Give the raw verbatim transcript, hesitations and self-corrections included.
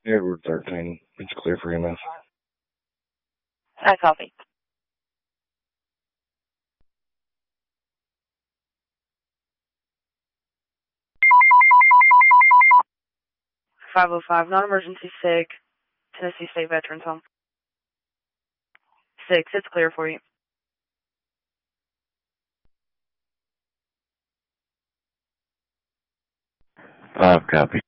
Edward thirteen. It's clear for E M S. I copy. five oh five, non-emergency sick, Tennessee State Veterans Home. Six, it's clear for you. Five, copy.